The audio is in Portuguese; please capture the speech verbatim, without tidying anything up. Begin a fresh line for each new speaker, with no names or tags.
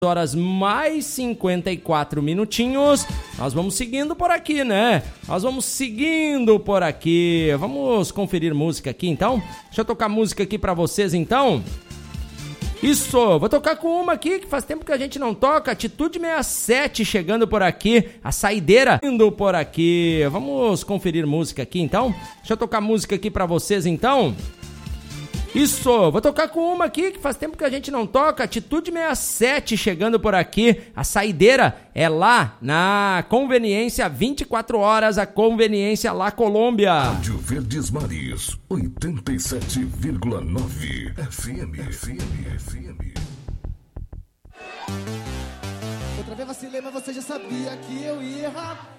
horas mais cinquenta e quatro minutinhos. Nós vamos seguindo por aqui, né? Nós vamos seguindo por aqui. Vamos conferir música aqui, então? Deixa eu tocar música aqui pra vocês, então. Isso, vou tocar com uma aqui que faz tempo que a gente não toca. Atitude sessenta e sete chegando por aqui. A saideira indo por aqui. Vamos conferir música aqui, então? Deixa eu tocar música aqui pra vocês, então. Isso, vou tocar com uma aqui que faz tempo que a gente não toca. Atitude sessenta e sete chegando por aqui. A saideira é lá na Conveniência vinte e quatro horas, a Conveniência La Colômbia.
Rádio Verdes Mares, oitenta e sete vírgula nove F M. F M, F M.
Outra vez vacilei, mas você já sabia que eu ia errar.